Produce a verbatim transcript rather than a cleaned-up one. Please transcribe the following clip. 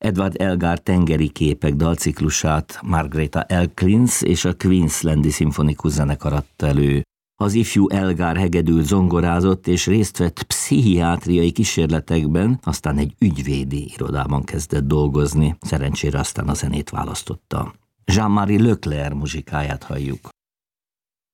Edward Elgar tengeri képek dalciklusát Margreta Elklins és a Queenslandi Szimfonikus Zenekar adta elő. Az ifjú Elgar hegedül zongorázott és részt vett pszichiátriai kísérletekben, aztán egy ügyvédi irodában kezdett dolgozni, szerencsére aztán a zenét választotta. Jean-Marie Leclerc muzsikáját halljuk.